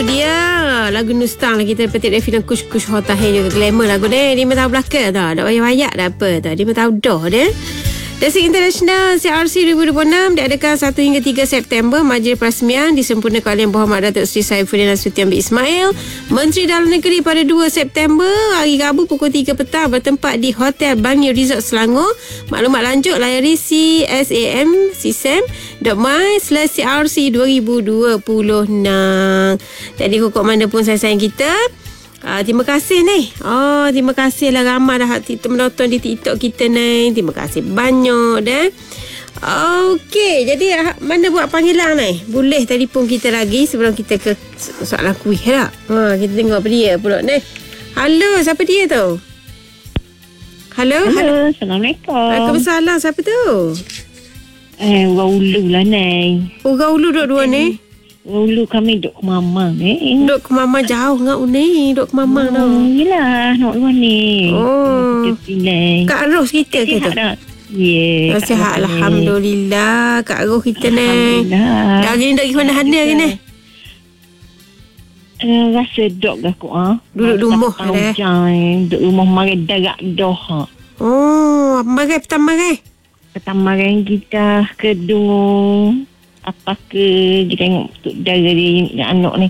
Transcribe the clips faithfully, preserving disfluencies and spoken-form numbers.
dia lagu Nustang lah kita petik dari filem Kush Kush Hotel juga glamour lagu dia. Lima tahun belakang tau. Tak wayak-wayak dah apa tau. Lima tahun dah dia. Dasik International C R C dua ribu dua puluh enam diadakan satu hingga tiga September. Majlis Perasmian disempurnakan oleh Muhammad Datuk Seri Saifuddin Nasution bin Ismail, Menteri Dalam Negeri pada dua September hari Rabu pukul tiga petang bertempat di Hotel Banyu Resort Selangor. Maklumat lanjut layari C S A M sisam dot my slash C R C dua ribu dua puluh enam. Jadi kok mana pun sayang kita, Uh, terima kasih ni. Oh, terima kasih lah ramai dah menonton di TikTok kita ni. Terima kasih banyak dah. Okey, jadi mana buat panggilan ni? Boleh telefon kita lagi sebelum kita ke soalan kuih tak? Ha, kita tengok apa dia pula ni. Halo, siapa dia tu? Halo. Halo, Halo. Assalamualaikum. Waalaikumsalam. Siapa tu? Eh, orang Ulu lah ni. Orang Ulu duduk-dua ni? Ulu kami duduk ke Mama ni. Duduk ke Mama jauh ngak ni. Duduk ke Mama oh, tau. Yelah, nak luar ni. Oh. Kita pilih. Kak Ros kita ke tu? Sihat tak? Ya. Yeah, sihat Alhamdulillah. Kak Ros kita ni. Alhamdulillah. Dah hari ni duduk mana mana hari ni? Uh, rasa duduk ke aku ah. Duduk rumah dah. Duduk rumah mari darat dah. Oh, mari petang mari. Petang mari kita kedung. Apa ke kita tengok tuk dara dia anak ni.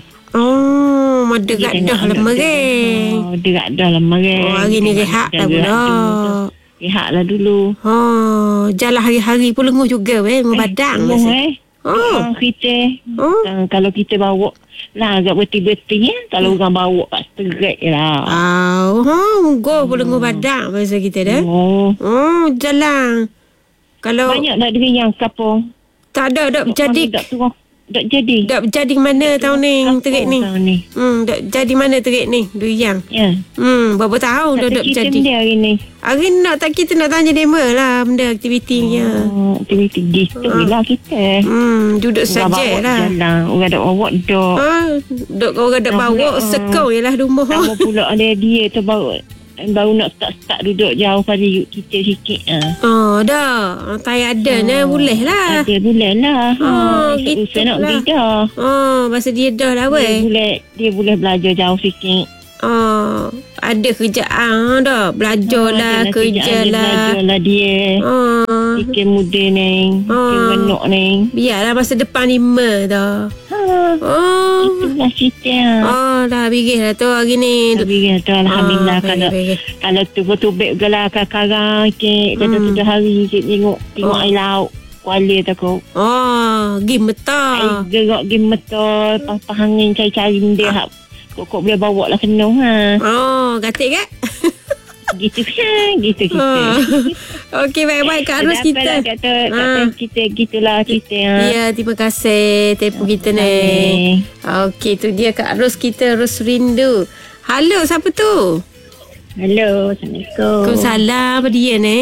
Oh, dekat dah lah mari. Oh, dekat dah lah mari. Oh, hari ni rehat dah pula. Rehat lah dulu. Oh, jalan hari-hari pun lenguh juga weh, lenguh badan. Lenguh eh. Oh. Kita. Oh. Uh, kalau kita bawa lah agak betul-betul ya. Kalau orang bawa kat seterak lah. Oh, oh go pun lenguh badan masa kita dah. Oh. Oh, jalan. Kalau banyak dah diri yang kapung. Tak ada, dak berjadi. Tak turun. Tak jadi. Dak berjadi mana tahun ni, terik ni. ni. Hmm, dak jadi mana terik ni, duyang. Ya. Hmm, berapa tahun dah dak berjadi. Kita hari ni. Hari ni nak tak kita nak tanya demo lah benda aktivitinya. Oh, aktiviti gitu Hmm. lah kita. Hmm, duduk saja lah. Jalan. Orang dak bawa dok. Ha, duk orang dak bawa sekau jelah rumah. Sama pula ada dia tu baru baru nak start-start duduk jauh pada kita sikit ah. Oh, dah. Tai ada oh, ni boleh lah. Ada boleh lah. Oh, ha, gitu nak lah. pergi dah. Oh, masa dia dah lah Dia weh. boleh dia boleh belajar jauh sikit. Oh, ada kerjaan dah. Belajar lah, Oh, kerja lah. Belajar lah dia. Oh. Sikit muda ni. Sikit Oh. menuk ni. Biarlah masa depan lima dah. Ha, Oh. itulah cerita. Oh, dah birih lah tu hari ni. Tapi kata Alhamdulillah Ah, kalau birih. kalau tubik-tubik gelar karang ke dah Hmm. sudah hari je tengok tengok Oh. air laut kuala tak kau. Oh, game Air betul. gerak game betul pas angin cari-cari dia hak kok boleh bawa lah kena ha. Oh, gatik ke? Gitu kan gitu kita. Oh. Okey, baik-baik Kak Ros kita. Lah, kata, kata Ah. kita gitulah kita. Ha. Ya, terima kasih telefon kita ni. Okey, tu dia Kak Ros kita, Ros Rindu. Halo, siapa tu? Halo, Assalamualaikum. Waalaikumsalam, apa dia ni?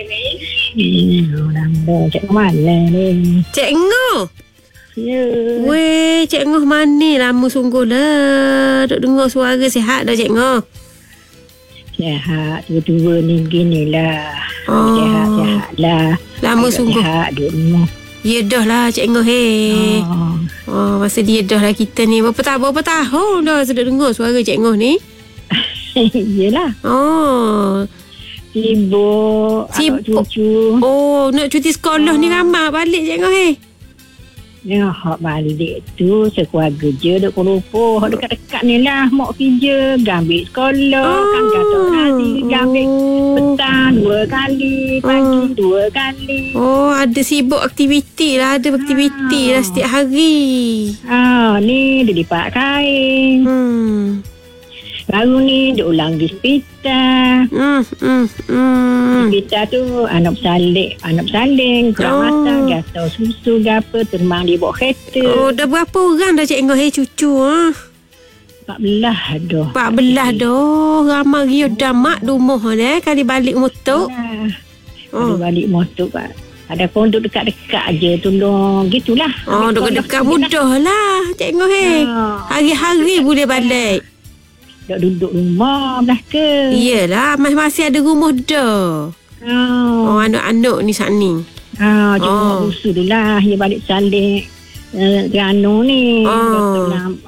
Hmm, lamba cik mana ni? Cik Ngoh. Ya. Weh, Cik Ngoh mana? Lama sungguh lah. Duk dengar suara sihat dah Cik Ngoh. Sihat, dua-dua ni gini lah. Oh. Sihat-sihat lah. Lama Agak sungguh. Sihat duduk rumah. Ya dah lah Cik Ngoh eh. Oh. Oh, masa dia dah lah kita ni. Berapa tahun, berapa tahun dah sudah dengar suara Cik Ngoh ni? Yelah. Oh. Sibuk. Sibuk. Anak cucu. Oh, nak cuti sekolah oh. ni ramai balik Cik Ngoh eh. Ya, hak balik tu sekeluarga je duk kerupuh. Hak dekat-dekat ni lah. Mak kerja, gambit sekolah. Oh. Kan kata nasi, gambit petang dua kali. Pagi Oh. dua kali. Oh, ada sibuk aktiviti lah. Ada aktiviti Ah. lah setiap hari. Ah, ni dia lipat kain. Hmm. Baru ni dia ulang di hospital. Hmm, hmm, hmm. Hospital tu anak bersalin, anak bersalin, kurang Oh. matang, gatal susu ke apa, terbang dia bawa kereta. Oh, dah berapa orang dah Cik Ngoh eh cucu ah? empat belas dah. empat belas dah. Ramai dia dah mak rumah dah kali balik motor. Nah, Oh. oh. balik motor pak. Ada pun duduk dekat-dekat je tolong gitulah. Oh, duk dekat mudah lah Cik Ngoh eh. Ah. Hari-hari boleh balik. Duk duduk rumah belaka. Iyalah, masih ada rumah dah. Oh. Oh, anak-anak ni saat ni. Ah, Oh. cuma usul dulu lah. Dia balik salin. Uh, Rano ni. Oh. Dalam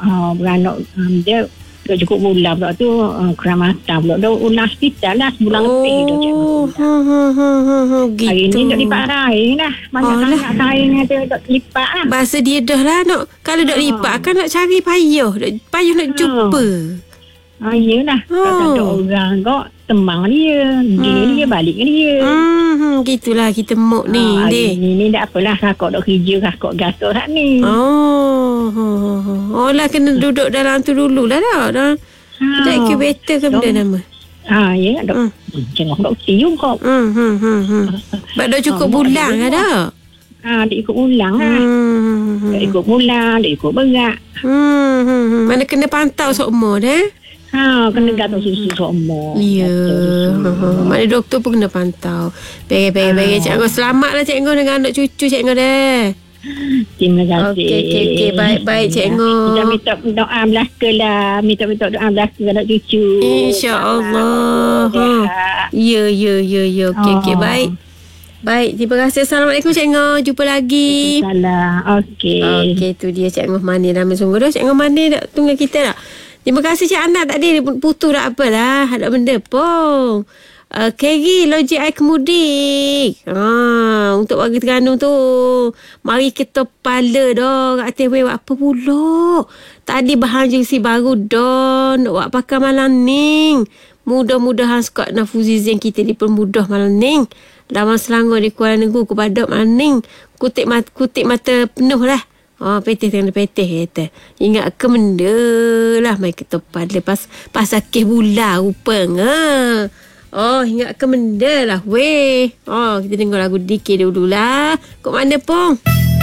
uh, beranak um, dia dah cukup bulan pula tu uh, keramatan pula dah ulang hospital lah sebulan oh. lebih dah cikgu. Ha, ha, ha, ha, ha, gitu. Hari ni tak lipat air dah. Banyak Oh, sangat air ni ada tak lipat lah. Bahasa dia dah lah nak. Kalau nak Ha. lipat kan nak cari payah. Nak- Payah nak Ha. jumpa. Ha, yelah. Oh. Kalau ada orang kok temang dia. Dia Hmm. dia balik ke dia. Hmm, hmm, gitulah kita mok ni. Ah, Dek. hari ni, ni tak apalah kakak dok kerja kakak gatal tak ni. Oh, oh, oh, oh lah kena duduk dalam tu dulu lah dah. dah. Ha. Dah incubator ke benda nama? Ha, ya dok. Hmm. Cengok dok tiup kok. Hmm, hmm, hmm, hmm. Sebab dah cukup Oh, bulan mak lah dia dah. Ha, dia ikut ulang lah. Hmm, Dia ikut bulan, dia ikut berat. hmm, hmm, hmm. Mana kena pantau seumur dah. Ha, kena gatal susu semua. Ya. Uh-huh. Mana doktor pun kena pantau. Baik, baik, baik. Cikgu selamatlah cikgu dengan anak cucu cikgu dah. Terima kasih. Okey, okey, okey. Baik, baik, cikgu. Kita minta doa belaka lah. Minta-minta doa belaka anak cucu. InsyaAllah. Ha. Ya, ya, ya, ya. Okey, okey. Oh. Baik. Baik, terima kasih. Assalamualaikum cikgu. Jumpa lagi. Salah. Okey. Okey, tu dia Cikgu Mani dah sungguh dah. Cikgu Mani dah tunggu kita dah. Terima kasih Cik Anak tadi. Putus dah apalah. Ada benda pun. Uh, Keri, logik air kemudik. Ha, untuk warga Terengganu tu. Mari kita pala dah. Kat atas weh, apa pula? Tadi bahan jersey baru dah. Nak buat pakai malam ni. Mudah-mudahan skot nafuzizin kita dipermudah malam ni. Lawan Selangor di Kuala Negeri kepada malam ni. Kutip mata, kutip mata penuh lah. Oh, petih tengah petih kata. Ingat ke benda lah. Mai kita pada pas pasal kes bulan rupanya. Oh, ingat ke benda lah weh. Oh, kita dengar lagu D K dululah. Kok mana pun?